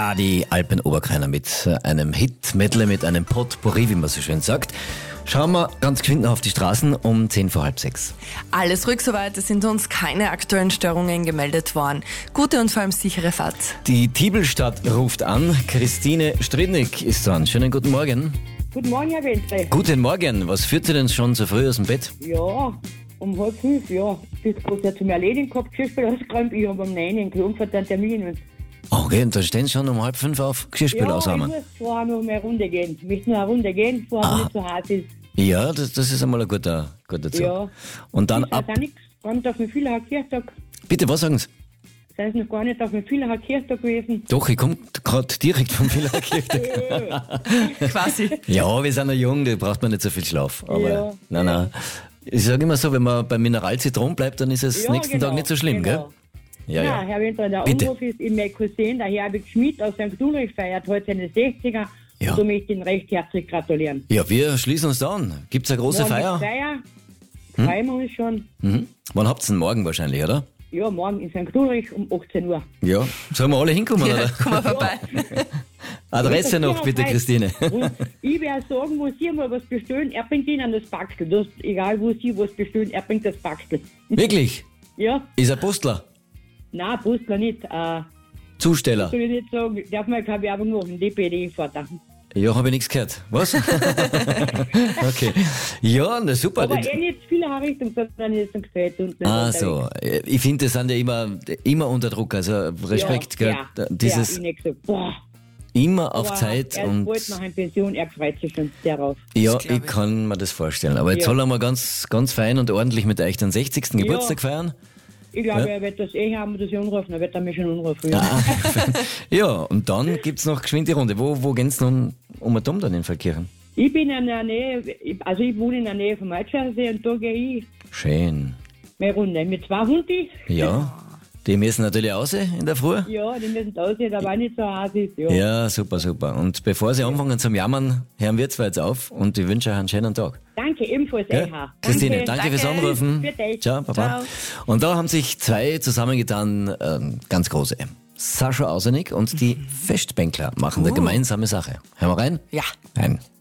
Ja, die Alpen-Oberkreiner mit einem Hit-Medley, mit einem Potpourri, wie man so schön sagt. Schauen wir ganz geschwind noch auf die Straßen um 5:10 vor 6. Alles ruhig soweit, es sind uns keine aktuellen Störungen gemeldet worden. Gute und vor allem sichere Fahrt. Die Tiebelstadt ruft an. Christine Stridnik ist dran. Schönen guten Morgen. Guten Morgen, Herr Wenzel. Guten Morgen. Was führt Sie denn schon so früh aus dem Bett? Ja, um 4:30, ja. Das hat ja zum Erledigen gehabt, Geschirrspül ausgeräumt. Ich habe um 9 in Klagenfurt einen Termin. Und Okay, und da stehen Sie schon um 4:30 auf Geschirrspül ja, ausräumen. ich muss vorher noch mal eine Runde gehen. Ich möchte noch eine Runde gehen, bevor es nicht so heiß ist. Ja, das ist einmal ein guter Zug. Ja. Und dann Ist ab... auch nichts. Gar nicht auf dem Villacher Kirchtag. Bitte, was sagen Sie? Sind Sie noch gar nicht auf dem Villacher Kirchtag gewesen? Doch, ich komme gerade direkt vom Villacher. Quasi. Ja, wir sind noch jung, da braucht man nicht so viel Schlaf. Aber Ja. nein. Ich sage immer so, wenn man beim Mineralzitron bleibt, dann ist es Ja, nächsten genau, Tag nicht so schlimm, genau. gell? Ja, Nein, Herr Wenzel, der Bitte. Anruf ist, mein Cousin, der Herbig Schmidt aus St. Ulrich, feiert heute seine 60er. Ja. Und da möchte ich ihn recht herzlich gratulieren. Ja, wir schließen uns da an. Gibt es eine große Morgen Feier? ist Feier. Freuen wir uns schon. Mhm. Wann habt ihr denn morgen wahrscheinlich, oder? Ja, morgen in St. Ulrich um 18 Uhr. Ja. Sollen wir alle hinkommen, Ja, oder? komm mal vorbei. Adresse noch, bitte, Christine. Und ich werde sagen, wo Sie mal was bestellen, er bringt Ihnen das Backstel. Das, egal wo Sie was bestellen, er bringt das Backstel. Wirklich? Ja? Ist ein Postler? Nein, Postler nicht. Zusteller? Soll ich nicht sagen, darf man keine Werbung machen, DPD-Vater. Ja, habe ich nichts gehört. Was? Okay. Ja, na super. Aber nicht zu vieler Richtung, sondern jetzt zum Gefällt und nicht Ah, unterwegs. so. Ich finde, das sind ja immer unter Druck. Also Respekt, gell? Dieses ich nicht gesagt, boah. immer auf Aber Zeit er ist und bald nach einer Pension, er freut sich schon darauf. ja, Das glaub ich ich. kann mir das vorstellen. Aber jetzt Ja. sollen wir ganz fein und ordentlich mit euch den 60. Geburtstag feiern. Ich glaube, er wird das haben und das anrufen, er wird er mich schon anrufen. Ja. Ah, ja, und dann gibt's noch geschwind die Runde. Wo geht's nun um und um dann in Feldkirchen? Ich bin in der Nähe, also ich wohne in der Nähe vom Altschersee und da gehe ich Schön. meine Runde mit 2 Hundi. Ja, die müssen natürlich raus in der Früh. Ja, die müssen aussehen, aber nicht so heiß ist. Ja. Ja, super. Und bevor Sie anfangen zum Jammern, hören wir zwar jetzt auf und ich wünsche euch einen schönen Tag. Danke, ebenfalls, Ja? Eha. Christine, danke fürs Danke. Anrufen. Für dich. Ciao, Baba. Ciao. Und da haben sich zwei zusammengetan, ganz große. Sascha Ausenig und die Festbänkler machen eine gemeinsame Sache. Hören wir rein? Ja. Rein.